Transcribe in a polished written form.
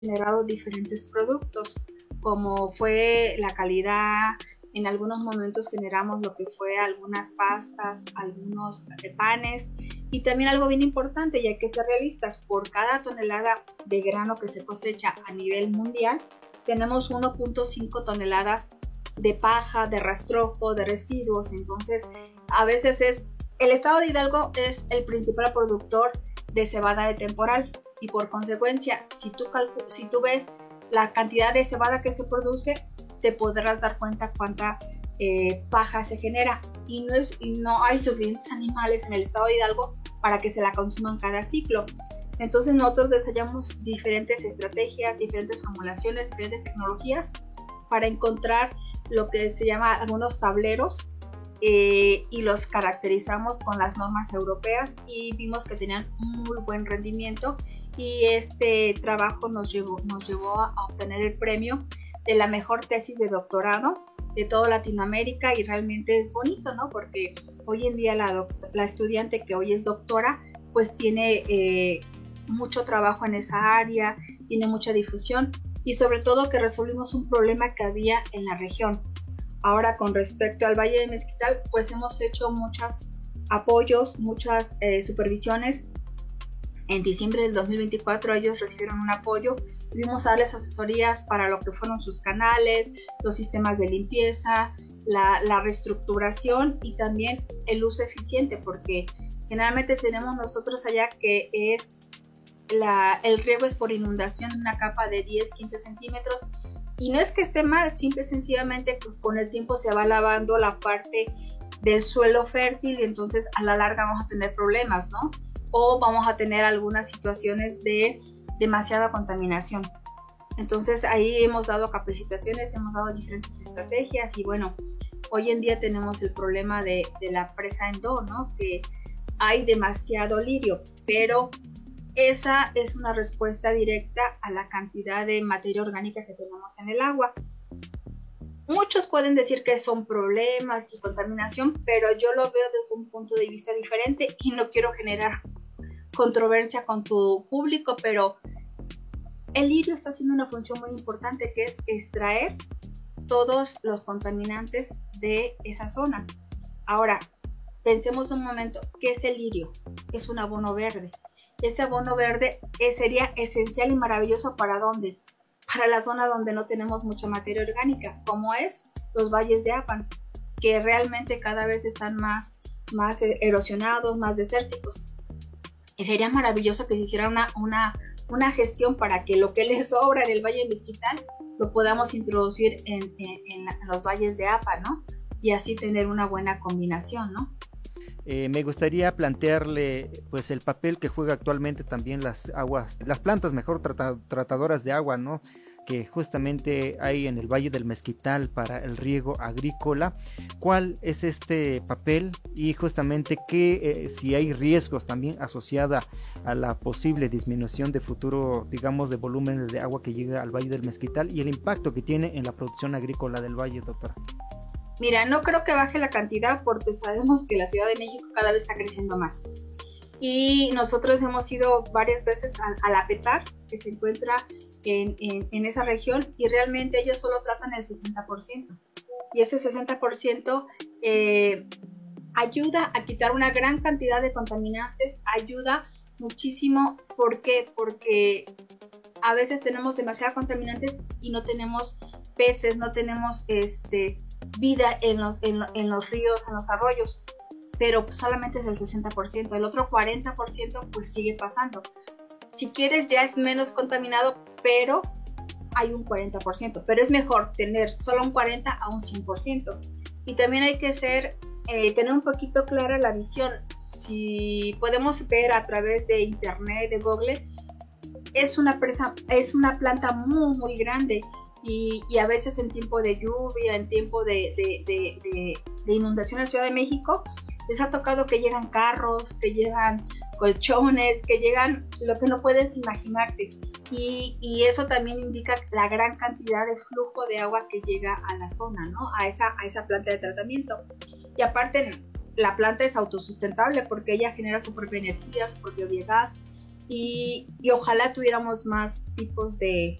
generado diferentes productos, como fue la calidad. En algunos momentos generamos lo que fue algunas pastas, algunos panes, y también algo bien importante, y hay que ser realistas, por cada tonelada de grano que se cosecha a nivel mundial, tenemos 1.5 toneladas de paja, de rastrojo, de residuos. Entonces, a veces el estado de Hidalgo es el principal productor de cebada de temporal, y por consecuencia, si tú ves la cantidad de cebada que se produce, te podrás dar cuenta cuánta paja se genera, y no hay suficientes animales en el estado de Hidalgo para que se la consuman cada ciclo. Entonces nosotros desarrollamos diferentes estrategias, diferentes formulaciones, diferentes tecnologías para encontrar lo que se llama algunos tableros, y los caracterizamos con las normas europeas, y vimos que tenían muy buen rendimiento, y este trabajo nos llevó a obtener el premio de la mejor tesis de doctorado de toda Latinoamérica. Y realmente es bonito, ¿no? Porque hoy en día la estudiante que hoy es doctora pues tiene mucho trabajo en esa área, tiene mucha difusión, y sobre todo que resolvimos un problema que había en la región. Ahora, con respecto al Valle de Mezquital, pues hemos hecho muchos apoyos, muchas supervisiones. En diciembre del 2024 ellos recibieron un apoyo, y vimos a darles asesorías para lo que fueron sus canales, los sistemas de limpieza, la reestructuración y también el uso eficiente, porque generalmente tenemos nosotros allá que es el riego es por inundación de una capa de 10-15 centímetros, y no es que esté mal, simple y sencillamente con el tiempo se va lavando la parte del suelo fértil, y entonces a la larga vamos a tener problemas, ¿no? O vamos a tener algunas situaciones de demasiada contaminación. Entonces ahí hemos dado capacitaciones, hemos dado diferentes estrategias, y bueno, hoy en día tenemos el problema de la presa Endó, ¿no? Que hay demasiado lirio, pero esa es una respuesta directa a la cantidad de materia orgánica que tenemos en el agua. Muchos pueden decir que son problemas y contaminación, pero yo lo veo desde un punto de vista diferente, y no quiero generar controversia con tu público, pero el lirio está haciendo una función muy importante, que es extraer todos los contaminantes de esa zona. Ahora, pensemos un momento, ¿qué es el lirio? Es un abono verde. Ese abono verde sería esencial y maravilloso ¿para dónde? Para la zona donde no tenemos mucha materia orgánica, como es los valles de Apan, que realmente cada vez están más erosionados, más desérticos. Y sería maravilloso que se hiciera una gestión para que lo que les sobra en el Valle de Mezquital lo podamos introducir en los valles de Apan, ¿no? Y así tener una buena combinación, ¿no? Me gustaría plantearle pues el papel que juega actualmente también las plantas mejor tratadoras de agua, ¿no? Que justamente hay en el Valle del Mezquital para el riego agrícola. ¿Cuál es este papel? Y justamente si hay riesgos también asociada a la posible disminución de futuro, digamos, de volúmenes de agua que llega al Valle del Mezquital, y el impacto que tiene en la producción agrícola del valle, doctora. Mira, no creo que baje la cantidad, porque sabemos que la Ciudad de México cada vez está creciendo más. Y nosotros hemos ido varias veces a la PETAR, que se encuentra en esa región, y realmente ellos solo tratan el 60%. Y ese 60% ayuda a quitar una gran cantidad de contaminantes, ayuda muchísimo. ¿Por qué? Porque a veces tenemos demasiados contaminantes y no tenemos peces, no tenemos vida en los ríos, en los arroyos, pero solamente es el 60%, el otro 40% pues sigue pasando. Si quieres ya es menos contaminado, pero hay un 40%, pero es mejor tener solo un 40 a un 100%. Y también hay que tener un poquito clara la visión. Si podemos ver a través de internet, de Google, es una planta muy muy grande, y a veces en tiempo de lluvia, en tiempo de inundación en la Ciudad de México, les ha tocado que llegan carros, que llegan colchones, que llegan lo que no puedes imaginarte, y eso también indica la gran cantidad de flujo de agua que llega a la zona, ¿no? A esa planta de tratamiento. Y aparte, la planta es autosustentable porque ella genera su propia energía, su propio biogás, y ojalá tuviéramos más tipos de